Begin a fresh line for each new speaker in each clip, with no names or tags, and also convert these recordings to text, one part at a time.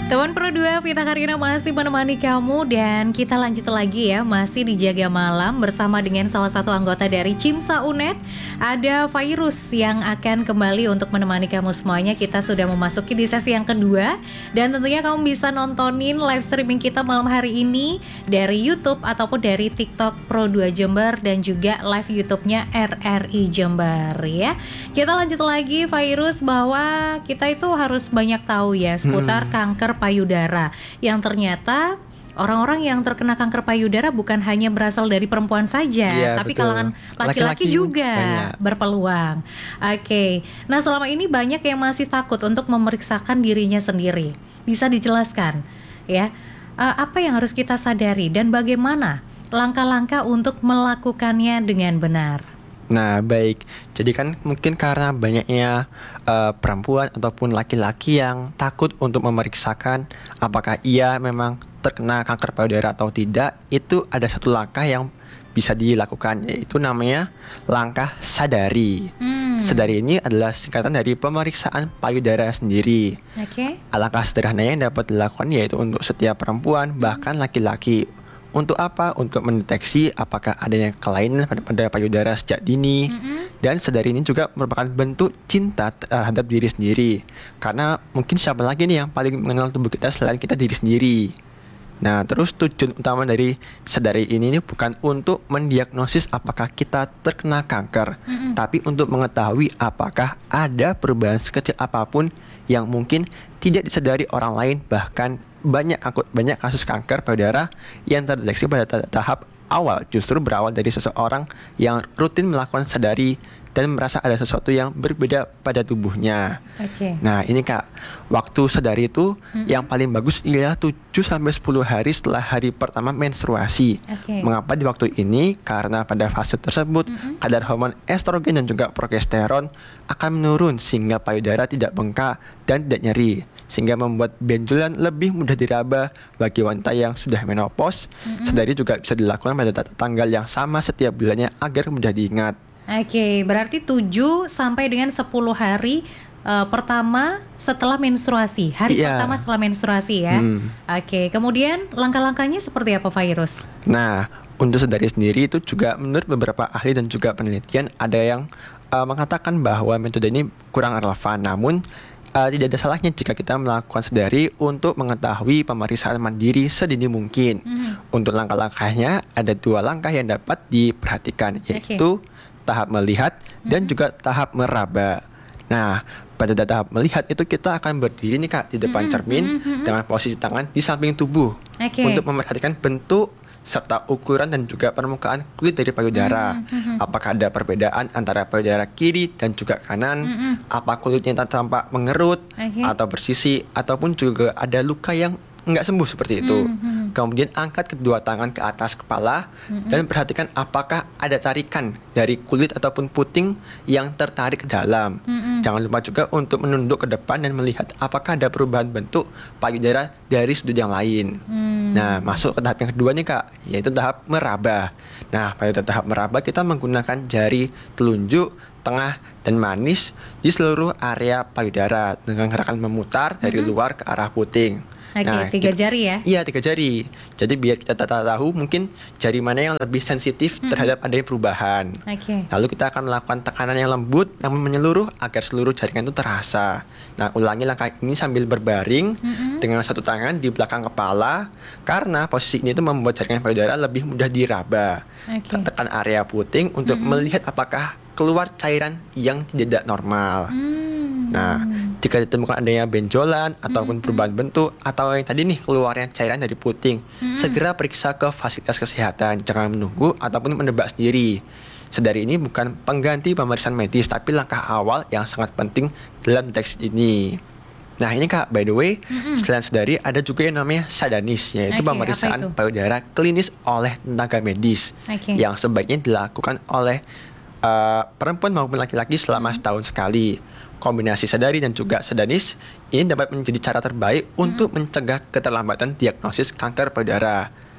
Teman Pro 2, Vita Karina masih menemani kamu dan kita lanjut lagi ya, masih di Jaga Malam bersama dengan salah satu anggota dari Cimsa UNED. Ada Fairuz yang akan kembali untuk menemani kamu semuanya. Kita sudah memasuki di sesi yang kedua dan tentunya kamu bisa nontonin live streaming kita malam hari ini dari YouTube ataupun dari TikTok Pro 2 Jember dan juga live YouTube-nya RRI Jember ya. Kita lanjut lagi Fairuz, bahwa kita itu harus banyak tahu ya seputar kanker payudara yang ternyata orang-orang yang terkena kanker payudara bukan hanya berasal dari perempuan saja, tapi betul. Kalangan laki-laki juga banyak berpeluang. Oke. Nah, selama ini banyak yang masih takut untuk memeriksakan dirinya sendiri. Bisa dijelaskan ya, apa yang harus kita sadari dan bagaimana langkah-langkah untuk melakukannya dengan benar?
Nah, baik. Jadi kan mungkin karena banyaknya perempuan ataupun laki-laki yang takut untuk memeriksakan apakah ia memang terkena kanker payudara atau tidak, itu ada satu langkah yang bisa dilakukan, yaitu namanya langkah sadari. Sadari ini adalah singkatan dari pemeriksaan payudara sendiri. Langkah sederhananya yang dapat dilakukan yaitu untuk setiap perempuan, bahkan laki-laki. Untuk apa? Untuk mendeteksi apakah adanya kelainan pada payudara sejak dini. Dan sadari ini juga merupakan bentuk cinta terhadap diri sendiri. Karena mungkin siapa lagi nih yang paling mengenal tubuh kita selain kita diri sendiri. Nah, terus tujuan utama dari sadari ini bukan untuk mendiagnosis apakah kita terkena kanker, tapi untuk mengetahui apakah ada perubahan sekecil apapun yang mungkin tidak disadari orang lain. Bahkan banyak kasus kanker payudara yang terdeteksi pada tahap awal justru berawal dari seseorang yang rutin melakukan sadari dan merasa ada sesuatu yang berbeda pada tubuhnya. Nah, ini Kak, waktu sadari itu yang paling bagus ialah 7-10 hari setelah hari pertama menstruasi. Mengapa di waktu ini? Karena pada fase tersebut kadar hormon estrogen dan juga progesteron akan menurun sehingga payudara tidak bengkak dan tidak nyeri, sehingga membuat benjolan lebih mudah diraba bagi wanita yang sudah menopause. Sadari juga bisa dilakukan pada tanggal yang sama setiap bulannya agar mudah diingat.
Berarti 7 sampai dengan 10 hari pertama setelah menstruasi. Hari pertama setelah menstruasi ya. Kemudian langkah-langkahnya seperti apa Fairuz?
Nah, untuk sadari sendiri itu juga menurut beberapa ahli dan juga penelitian ada yang mengatakan bahwa metode ini kurang relevan. Namun tidak ada salahnya jika kita melakukan sadari untuk mengetahui pemeriksaan mandiri sedini mungkin. Untuk langkah-langkahnya ada 2 langkah yang dapat diperhatikan, yaitu tahap melihat dan juga tahap meraba. Nah, pada tahap melihat itu kita akan berdiri nih Kak di depan cermin dengan posisi tangan di samping tubuh untuk memperhatikan bentuk serta ukuran dan juga permukaan kulit dari payudara. Apakah ada perbedaan antara payudara kiri dan juga kanan? Apa kulitnya tampak mengerut atau bersisi, ataupun juga ada luka yang nggak sembuh seperti itu. Kemudian angkat kedua tangan ke atas kepala dan perhatikan apakah ada tarikan dari kulit ataupun puting yang tertarik ke dalam. Jangan lupa juga untuk menunduk ke depan dan melihat apakah ada perubahan bentuk payudara dari sudut yang lain. Nah, masuk ke tahap yang kedua nih Kak, yaitu tahap meraba. Nah, pada tahap meraba kita menggunakan jari telunjuk, tengah, dan manis di seluruh area payudara dengan gerakan memutar dari luar ke arah puting.
Nah, 3 jari ya?
Iya, 3 jari. Jadi biar kita tahu mungkin jari mana yang lebih sensitif terhadap adanya perubahan. Lalu kita akan melakukan tekanan yang lembut namun menyeluruh agar seluruh jaringan itu terasa. Nah, ulangi langkah ini sambil berbaring dengan satu tangan di belakang kepala, karena posisi ini itu membuat jaringan payudara lebih mudah diraba. Tekan area puting untuk melihat apakah keluar cairan yang tidak normal. Nah, jika ditemukan adanya benjolan ataupun perubahan bentuk atau yang tadi nih keluarnya cairan dari puting, segera periksa ke fasilitas kesehatan. Jangan menunggu ataupun menebak sendiri. Sadari ini bukan pengganti pemeriksaan medis, tapi langkah awal yang sangat penting dalam deteksi ini. Nah, ini Kak, by the way, selain sadari ada juga yang namanya sadanis, yaitu pemeriksaan payudara klinis oleh tenaga medis yang sebaiknya dilakukan oleh perempuan maupun laki-laki selama setahun sekali. Kombinasi sadari dan juga sadanis ini dapat menjadi cara terbaik untuk mencegah keterlambatan diagnosis kanker payudara.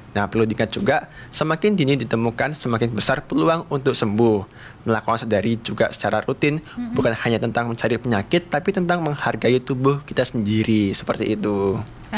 Nah, perlu diingat juga, semakin dini ditemukan, semakin besar peluang untuk sembuh. Melakukan sadari juga secara rutin, bukan hanya tentang mencari penyakit, tapi tentang menghargai tubuh kita sendiri, seperti itu.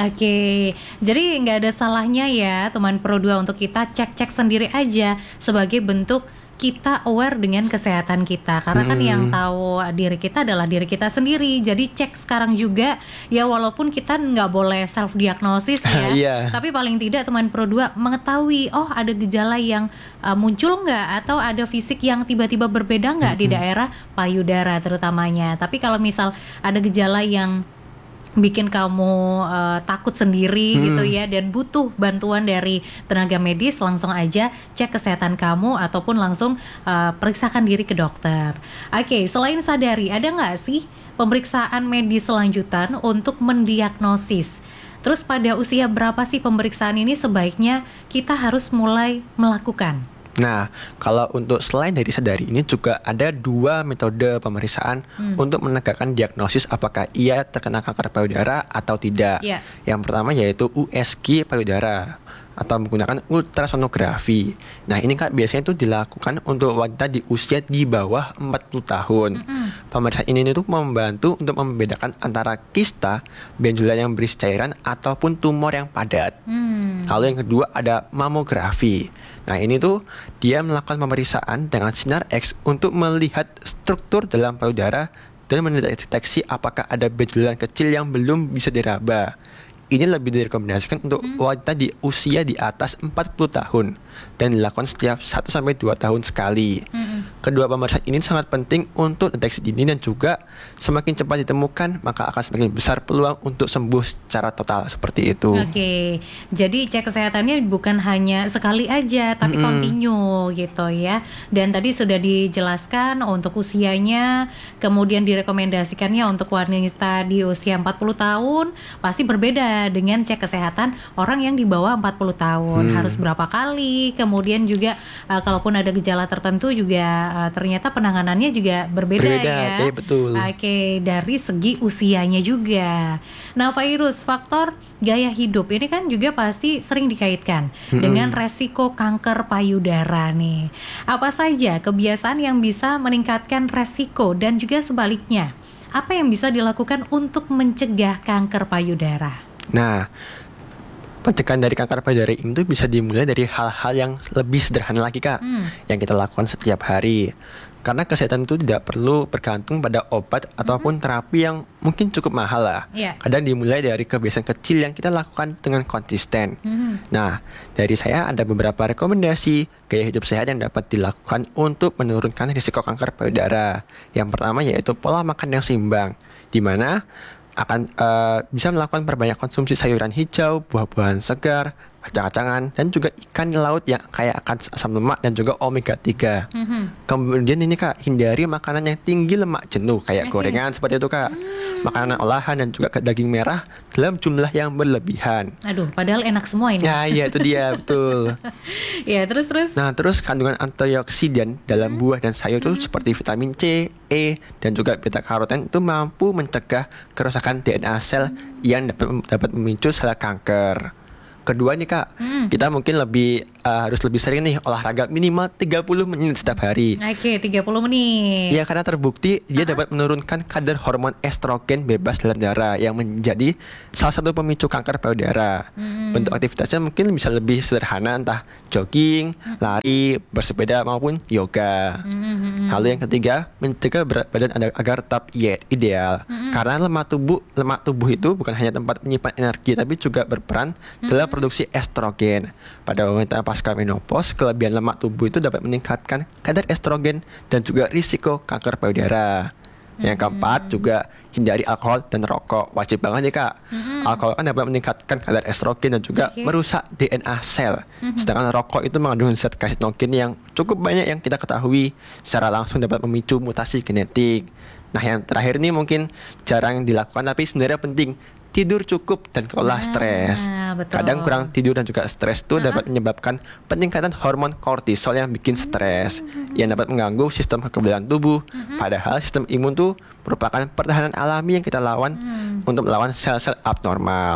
Oke, jadi nggak ada salahnya ya teman Pro 2 untuk kita cek-cek sendiri aja sebagai bentuk kita aware dengan kesehatan kita. Karena kan yang tahu diri kita adalah diri kita sendiri. Jadi cek sekarang juga ya, walaupun kita nggak boleh self diagnosis ya.
Iya.
Tapi paling tidak teman Pro 2 mengetahui, oh ada gejala yang muncul nggak, atau ada fisik yang tiba-tiba berbeda nggak di daerah payudara terutamanya. Tapi kalau misal ada gejala yang bikin kamu takut sendiri gitu ya, dan butuh bantuan dari tenaga medis, langsung aja cek kesehatan kamu ataupun langsung periksakan diri ke dokter. Oke, selain sadari, ada nggak sih pemeriksaan medis selanjutan untuk mendiagnosis? Terus pada usia berapa sih pemeriksaan ini sebaiknya kita harus mulai melakukan?
Nah, kalau untuk selain dari sadari ini juga ada 2 metode pemeriksaan untuk menegakkan diagnosis apakah ia terkena kanker payudara atau tidak.
Yeah.
Yang pertama yaitu USG payudara atau menggunakan ultrasonografi. Nah, ini Kak biasanya itu dilakukan untuk wanita di usia di bawah 40 tahun. Pemeriksaan ini itu membantu untuk membedakan antara kista, benjolan yang berisi cairan ataupun tumor yang padat. Lalu yang kedua ada mamografi. Nah, ini tuh dia melakukan pemeriksaan dengan sinar X untuk melihat struktur dalam payudara dan mendeteksi apakah ada benjolan kecil yang belum bisa diraba. Ini lebih direkomendasikan untuk wanita di usia di atas 40 tahun dan dilakukan setiap 1-2 tahun sekali. Kedua pemeriksaan ini sangat penting untuk deteksi dini dan juga semakin cepat ditemukan maka akan semakin besar peluang untuk sembuh secara total, seperti itu.
Oke, jadi cek kesehatannya bukan hanya sekali aja tapi continue gitu ya. Dan tadi sudah dijelaskan untuk usianya, kemudian direkomendasikannya untuk wanita di usia 40 tahun pasti berbeda dengan cek kesehatan orang yang di bawah 40 tahun. Harus berapa kali, kemudian juga kalaupun ada gejala tertentu juga ternyata penanganannya juga berbeda ya.
Betul.
Oke, dari segi usianya juga. Nah, virus faktor gaya hidup ini kan juga pasti sering dikaitkan dengan resiko kanker payudara nih. Apa saja kebiasaan yang bisa meningkatkan resiko dan juga sebaliknya? Apa yang bisa dilakukan untuk mencegah kanker payudara?
Nah, pencegahan dari kanker payudara itu bisa dimulai dari hal-hal yang lebih sederhana lagi Kak, yang kita lakukan setiap hari. Karena kesehatan itu tidak perlu bergantung pada obat ataupun terapi yang mungkin cukup mahal lah. Kadang dimulai dari kebiasaan kecil yang kita lakukan dengan konsisten. Nah, dari saya ada beberapa rekomendasi gaya hidup sehat yang dapat dilakukan untuk menurunkan risiko kanker payudara. Yang pertama yaitu pola makan yang seimbang, di mana akan bisa melakukan perbanyak konsumsi sayuran hijau, buah-buahan segar, kacang-kacangan, dan juga ikan laut yang kaya akan asam lemak dan juga omega 3. Kemudian ini Kak, hindari makanan yang tinggi lemak jenuh kayak gorengan seperti itu Kak. Makanan olahan dan juga daging merah dalam jumlah yang berlebihan.
Aduh, padahal enak semua ini.
Nah, iya itu dia, betul.
Ya, terus.
Nah, terus kandungan antioksidan dalam buah dan sayur itu seperti vitamin C, E, dan juga beta karoten itu mampu mencegah kerusakan DNA sel yang dapat memicu sel kanker. Kedua nih Kak, kita mungkin harus lebih sering nih olahraga minimal 30 menit setiap hari.
Oke, 30 menit.
Ya, karena terbukti dia dapat menurunkan kadar hormon estrogen bebas dalam darah yang menjadi salah satu pemicu kanker payudara. Bentuk aktivitasnya mungkin bisa lebih sederhana, entah jogging, lari, bersepeda maupun yoga. Lalu yang ketiga, mencegah berat badan agar tetap ideal. Karena lemak tubuh itu bukan hanya tempat menyimpan energi tapi juga berperan dalam produksi estrogen. Pada wanita pasca menopause, kelebihan lemak tubuh itu dapat meningkatkan kadar estrogen dan juga risiko kanker payudara. Yang keempat juga hindari alkohol dan rokok. Wajib banget ya Kak. Alkohol kan dapat meningkatkan kadar estrogen dan juga merusak DNA sel. Sedangkan rokok itu mengandung zat karsinogen yang cukup banyak yang kita ketahui secara langsung dapat memicu mutasi genetik. Nah, yang terakhir ini mungkin jarang dilakukan tapi sebenarnya penting. Tidur cukup dan kelola stres.
Betul.
Kadang kurang tidur dan juga stres itu dapat menyebabkan peningkatan hormon kortisol yang bikin stres, yang dapat mengganggu sistem kekebalan tubuh. Padahal sistem imun itu merupakan pertahanan alami yang kita lawan untuk melawan sel-sel abnormal.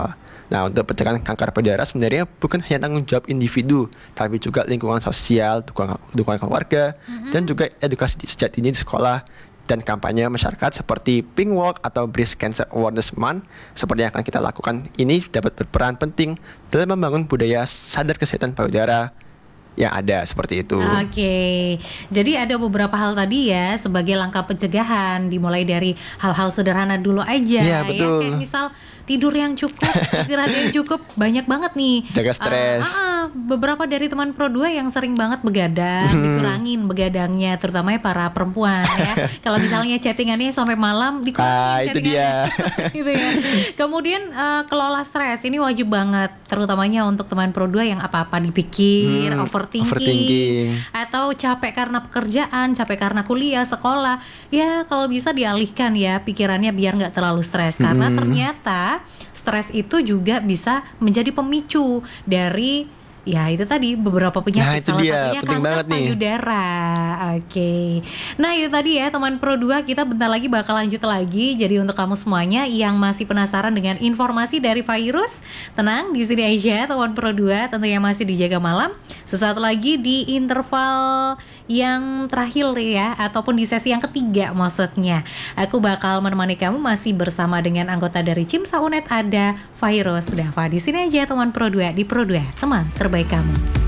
Nah, untuk pencegahan kanker payudara sebenarnya bukan hanya tanggung jawab individu, tapi juga lingkungan sosial, dukungan keluarga, dan juga edukasi sejak dini di sekolah dan kampanye masyarakat seperti Pink Walk atau Breast Cancer Awareness Month seperti yang akan kita lakukan ini dapat berperan penting dalam membangun budaya sadar kesehatan payudara yang ada seperti itu.
Oke, jadi ada beberapa hal tadi ya sebagai langkah pencegahan, dimulai dari hal-hal sederhana dulu aja.
Iya, betul.
Kayak misal tidur yang cukup, istirahat yang cukup, banyak banget nih.
Jaga stres.
Beberapa dari teman Pro 2 yang sering banget begadang, dikurangin begadangnya, terutama para perempuan ya. Kalau misalnya chattingannya sampai malam, dikurangin
itu dia.
gitu ya. Kemudian kelola stres, ini wajib banget, terutamanya untuk teman Pro 2 yang apa-apa dipikir, overthinking, atau capek karena pekerjaan, capek karena kuliah, sekolah. Ya kalau bisa dialihkan ya pikirannya biar nggak terlalu stres, karena ternyata stres itu juga bisa menjadi pemicu dari ya itu tadi beberapa penyakit, salah satunya kanker payudara. Oke. Nah itu tadi ya teman Pro 2, kita bentar lagi bakal lanjut lagi. Jadi untuk kamu semuanya yang masih penasaran dengan informasi dari virus, tenang, di sini aja teman Pro 2 tentunya masih dijaga malam. Sesaat lagi di interval yang terakhir ya, ataupun di sesi yang ketiga maksudnya, aku bakal menemani kamu masih bersama dengan anggota dari Cimsa Unet, ada Virus Dava. Di sini aja teman Pro 2, di Pro 2 teman terbaik kamu.